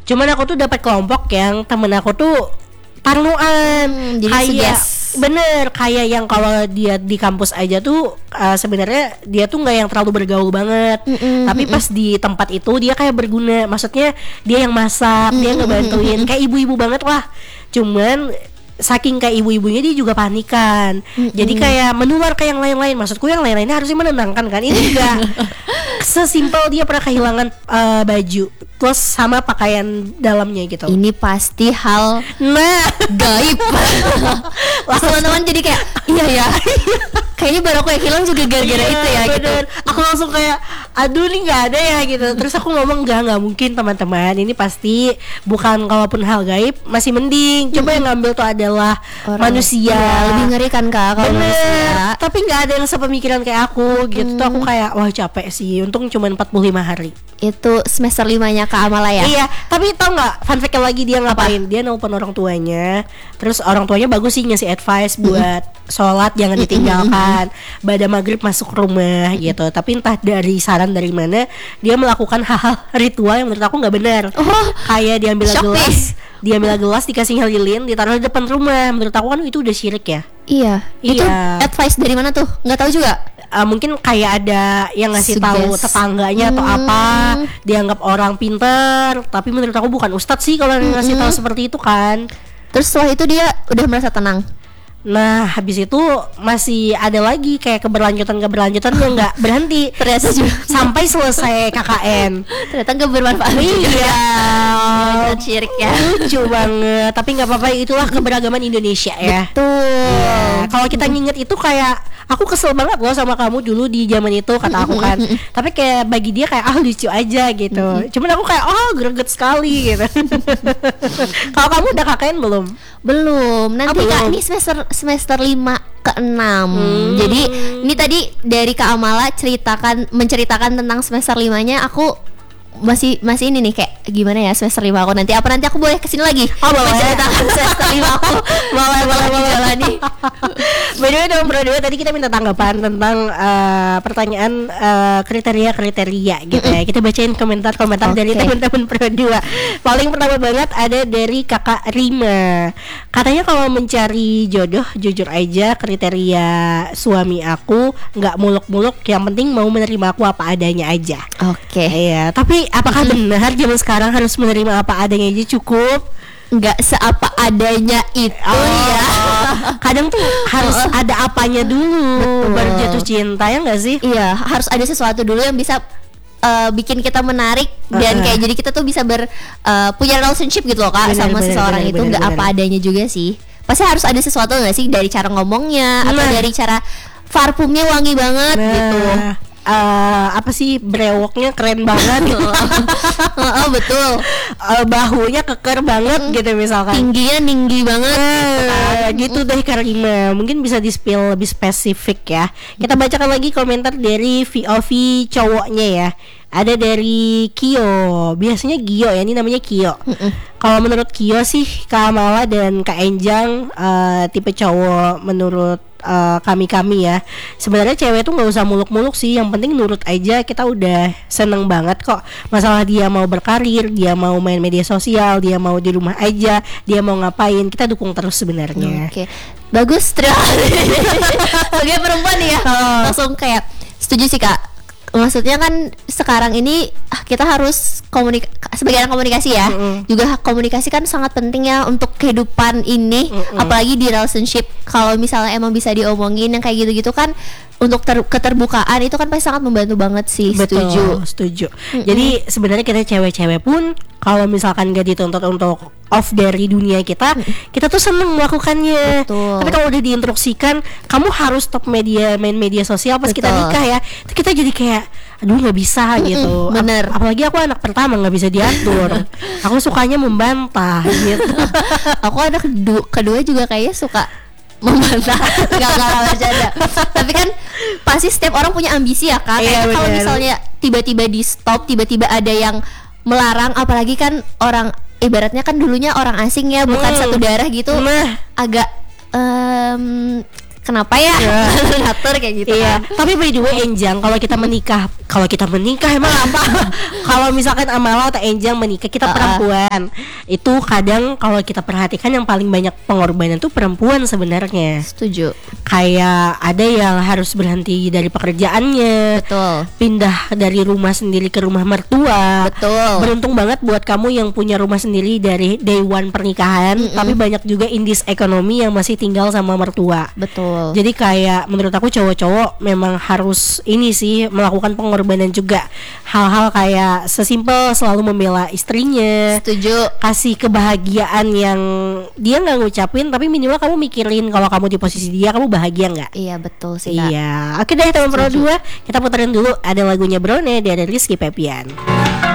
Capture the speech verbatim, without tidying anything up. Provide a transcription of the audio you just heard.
Cuman aku tuh dapat kelompok yang temen aku tuh parnoan, hmm, jadi kayak suges. bener kayak yang kalau dia di kampus aja tuh uh, sebenarnya dia tuh nggak yang terlalu bergaul banget, Mm-mm, tapi mm-mm. pas di tempat itu dia kayak berguna, maksudnya dia yang masak, dia Mm-mm, ngebantuin, mm-mm. kayak ibu-ibu banget lah. Cuman saking kayak ibu-ibunya dia juga panikan, Mm-mm. jadi kayak menular ke yang lain-lain. Maksudku yang lain-lainnya harusnya menenangkan kan, ini enggak. Sesimpel dia pernah kehilangan uh, baju plus sama pakaian dalamnya gitu. Ini pasti hal Nah, gaib. Terus teman-teman jadi kayak iya ya. Kayaknya baru aku yang hilang juga gara-gara iya, itu ya gitu. bener. Aku langsung kayak aduh nih nggak ada ya gitu. Terus aku ngomong enggak nggak mungkin teman-teman, ini pasti bukan, kalaupun hal gaib masih mending. Coba yang ngambil tuh adalah Orang- manusia. Iya, lebih ngeri kan Kak kalau Bener. manusia. Tapi nggak ada yang sepemikiran kayak aku gitu. Tuh aku kayak wah capek sih. Untung cuma empat puluh lima hari. Itu semester limanya Kak Amala ya. Iya, tapi tau nggak fun fact lagi dia ngapain? Dia nelpon orang tuanya. Terus orang tuanya bagus sih ngasih advice buat sholat jangan ditinggalkan. Pada maghrib masuk rumah gitu. Tapi entah dari saran dari mana dia melakukan hal-hal ritual yang menurut aku nggak benar. Oh, Kayak diambil shock gelas, diambil gelas dikasih lilin, ditaruh di depan rumah. Menurut aku kan itu udah syirik ya. iya. Itu Iya. advice dari mana tuh? Nggak tahu juga. Uh, mungkin kayak ada yang ngasih tahu Suggest. tetangganya atau Hmm. apa, dianggap orang pinter, tapi menurut aku bukan ustadz sih kalau yang ngasih tahu seperti itu kan. Terus setelah itu dia udah merasa tenang. Nah habis itu masih ada lagi kayak keberlanjutan-keberlanjutan yang nggak berhenti Ternyata juga sampai selesai K K N. ternyata nggak bermanfaat. Iya, Dan syirik ya. lucu banget. Tapi nggak apa-apa, itulah keberagaman Indonesia ya. Tuh. Ya, kalau kita nginget itu kayak aku kesel banget loh sama kamu dulu di zaman itu kata aku kan. Tapi kayak bagi dia kayak ah lucu aja gitu. Cuman aku kayak oh greget sekali gitu. Kalau kamu udah K K N belum? Belum. Nanti Oh, Kak belum. ini semester semester lima ke enam. Hmm. Jadi ini tadi dari Kak Amala ceritakan menceritakan tentang semester limanya, aku masih masih ini nih kayak gimana ya semester lima aku nanti, apa nanti aku boleh kesini lagi Oh, boleh. menceritakan semester lima aku Boleh, boleh, boleh. jalani. By the way dong bro, tadi kita minta tanggapan tentang eh, pertanyaan eh, kriteria-kriteria gitu ya. Kita bacain komentar-komentar dari Oke. teman-teman Pro dua. Paling pertama banget ada dari Kakak Rima. Katanya kalau mencari jodoh jujur aja, kriteria suami aku nggak muluk-muluk, yang penting mau menerima aku apa adanya aja. Oke. Iya, tapi apakah benar zaman sekarang harus menerima apa adanya aja cukup? Nggak seapa adanya itu ya. Kadang tuh harus ada apanya dulu Betul. baru jatuh cinta, ya nggak sih? Iya, harus ada sesuatu dulu yang bisa uh, bikin kita menarik dan Uh-uh. kayak jadi kita tuh bisa ber uh, punya relationship gitu loh Kak Bener, sama bener, seseorang bener, itu. bener, Nggak bener. apa adanya juga sih. Pasti harus ada sesuatu nggak sih, dari cara ngomongnya atau Nah. dari cara parfumnya wangi banget gitu. eh, apa sih, brewoknya keren banget gitu. Oh betul. Eh, bahunya keker banget gitu misalkan. Tingginya tinggi banget. Eh, gitu deh Karima. Mungkin bisa di-spill lebih spesifik ya. Kita bacakan lagi komentar dari V O V cowoknya ya. Ada dari Kio. Biasanya Gio ya, ini namanya Kio. Kalau menurut Kio sih, Kak Amala dan Kak Enjang eh, tipe cowok menurut eh, kami-kami ya. Sebenarnya cewek tuh nggak usah muluk-muluk sih, yang penting nurut aja, kita udah seneng banget kok. Masalah dia mau berkarir, dia mau main media sosial, dia mau di rumah aja, dia mau ngapain, kita dukung terus sebenarnya. Oke. Bagus, terima kasih. Sebagai perempuan nih ya, langsung kayak setuju sih Kak. Maksudnya kan sekarang ini ah, kita harus komunik sebagai anak komunikasi ya. Mm-mm. Juga komunikasi kan sangat penting ya untuk kehidupan ini, Mm-mm. apalagi di relationship. Kalau misalnya emang bisa diomongin yang kayak gitu-gitu kan, untuk ter- keterbukaan itu kan pasti sangat membantu banget sih. Betul, Setuju. setuju. Jadi sebenarnya kita cewek-cewek pun kalau misalkan gak dituntut untuk off dari dunia kita, kita tuh seneng melakukannya. Betul. Tapi kalau udah diinstruksikan, kamu harus stop media, main media sosial pas kita Betul. nikah ya, itu kita jadi kayak, aduh nggak bisa gitu. Ap- bener. apalagi aku anak pertama nggak bisa diatur. Aku sukanya membantah gitu. Aku anak kedua, kedua juga kayaknya suka membantah. Gak gak bercanda. Tapi kan pasti setiap orang punya ambisi ya Kak. Iya, Kayak kalau bener. misalnya tiba-tiba di stop, tiba-tiba ada yang melarang, apalagi kan orang ibaratnya kan dulunya orang asing ya, bukan Hmm. satu darah gitu. Nah, Agak em, kenapa ya ngatur kayak gitu Iya, kan. tapi by the way Enjang, kalau kita menikah, kalau kita menikah emang apa? Kalau misalkan Amala atau Enjang menikah, kita Uh-uh. perempuan, itu kadang kalau kita perhatikan yang paling banyak pengorbanan tuh perempuan sebenarnya. Setuju. Kayak ada yang harus berhenti dari pekerjaannya, Betul. pindah dari rumah sendiri ke rumah mertua. Betul. Beruntung banget buat kamu yang punya rumah sendiri dari day one pernikahan. Mm-mm. Tapi banyak juga indis ekonomi yang masih tinggal sama mertua. Betul. Jadi kayak menurut aku cowok-cowok memang harus ini sih melakukan pengorbanan juga. Hal-hal kayak sesimpel selalu membela istrinya, Setuju. kasih kebahagiaan yang dia nggak ngucapin, tapi minimal kamu mikirin kalau kamu di posisi dia, kamu bahagia nggak? Iya betul sih Kak. Iya. Oke deh teman Pro dua, kita puterin dulu ada lagunya Brone dari Rizky Febian.